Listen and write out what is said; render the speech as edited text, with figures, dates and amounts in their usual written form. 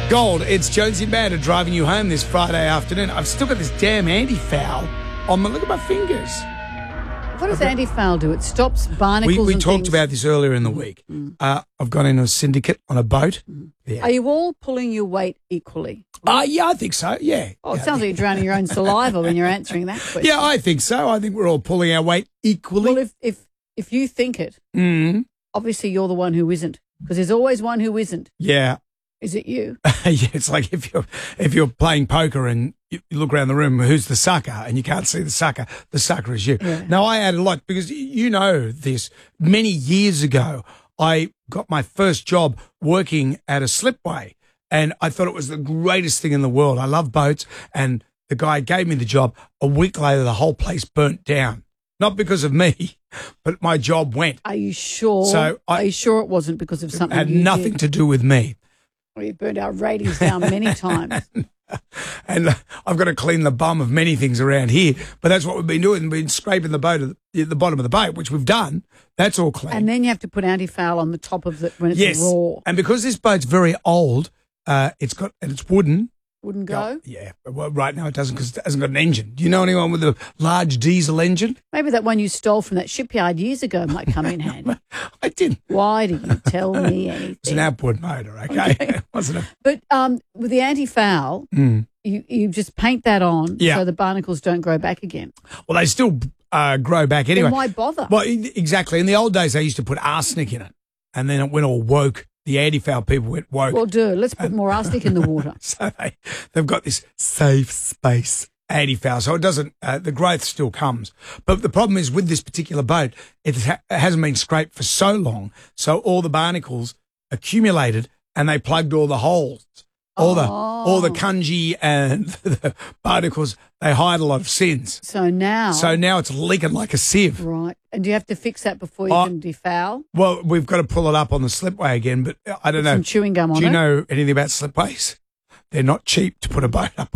Gold, it's Jonesy Matter driving you home this Friday afternoon. I've still got this damn anti-foul on my, look at my fingers. What does anti-foul do? It stops barnacles We and talked things. about this earlier in the week. I've gone into a syndicate on a boat. Yeah. Are you all pulling your weight equally? Yeah, I think so, yeah. Oh, it sounds like you're drowning your own saliva when you're answering that question. Yeah, I think so. I think we're all pulling our weight equally. Well, if you think it, obviously you're the one who isn't, because there's always one who isn't. Yeah. Is it you? Yeah, it's like if you're playing poker and you look around the room, who's the sucker, and you can't see the sucker is you. Yeah. Now, I had a lot, because you know this, many years ago, I got my first job working at a slipway, and I thought it was the greatest thing in the world. I love boats, and the guy gave me the job. A week later, the whole place burnt down. Not because of me, but my job went. Are you sure? Are you sure it wasn't because of something It had you nothing did? to do with me. We've burned our ratings down many times. And I've got to clean the bum of many things around here. But that's what we've been doing. We've been scraping the boat at the bottom of the boat, which we've done. That's all clean. And then you have to put anti-foul on the top of it when it's yes. raw. And because this boat's very old, it's wooden. Wouldn't go? Yeah. Well, right now it doesn't, because it hasn't got an engine. Do you know anyone with a large diesel engine? Maybe that one you stole from that shipyard years ago might come in handy. I didn't. Why do you tell me anything? It's an outboard motor, okay? Wasn't it? But with the anti-foul, you just paint that on so the barnacles don't grow back again. Well, they still grow back anyway. Then why bother? Well, exactly. In the old days, they used to put arsenic in it, and then it went all woke. The anti-foul people went woke. Well, let's put more arsenic in the water. So they've got this safe space anti-foul, so it doesn't, the growth still comes. But the problem is with this particular boat, it hasn't been scraped for so long, so all the barnacles accumulated and they plugged all the holes. All the kunji and the barnacles, they hide a lot of sins. So now it's leaking like a sieve. Right. And do you have to fix that before you can defoul? Well, we've got to pull it up on the slipway again, but I don't know. Some chewing gum on it. Do you know anything about slipways? They're not cheap to put a boat up on.